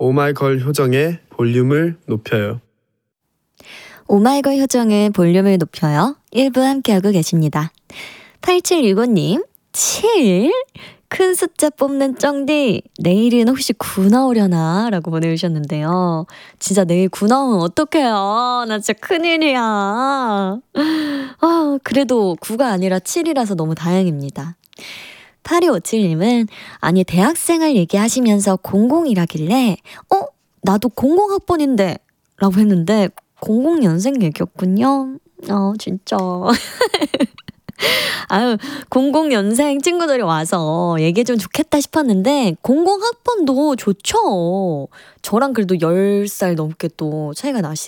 오마이걸 효정의 볼륨을 높여요. 오마이걸 효정의 볼륨을 높여요. 1부 함께하고 계십니다. 8765님 7? 큰 숫자 뽑는 쩡디 내일은 혹시 9 나오려나? 라고 보내주셨는데요. 진짜 내일 9 나오면 어떡해요. 나 진짜 큰일이야. 그래도 9가 아니라 7이라서 너무 다행입니다. 8257님은 아니 대학생활 얘기하시면서 00이라길래 나도 00학번인데 라고 했는데 00년생 얘기였군요. 진짜 00년생 친구들이 와서 얘기해주면 좋겠다 싶었는데 00학번도 좋죠. 저랑 그래도 10살 넘게 또 차이가 나시